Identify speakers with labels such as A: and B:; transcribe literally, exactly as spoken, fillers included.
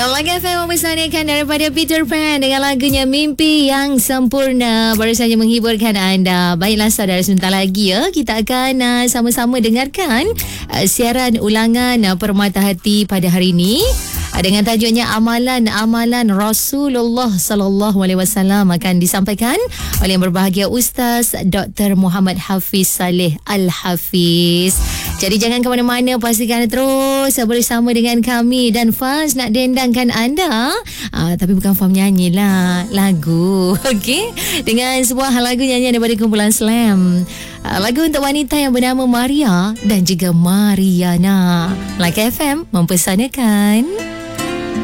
A: Lagi F M mempersanakan daripada Peter Pan dengan lagunya Mimpi Yang Sempurna baru saja menghiburkan anda. Baiklah saudara, sebentar lagi ya kita akan uh, sama-sama dengarkan uh, siaran ulangan uh, Permata Hati pada hari ini. Dengan tajuknya Amalan-Amalan Rasulullah Sallallahu Alaihi Wasallam akan disampaikan oleh yang berbahagia Ustaz Doktor Muhammad Hafiz Saleh Al-Hafiz. Jadi jangan ke mana-mana, pastikan terus bersama dengan kami. Dan Faz nak dendangkan anda, ah, tapi bukan Faz nyanyi lah, lagu. Okey, dengan sebuah lagu nyanyian daripada kumpulan Slam. ah, Lagu untuk wanita yang bernama Maria dan juga Mariana. Like F M mempersanakan.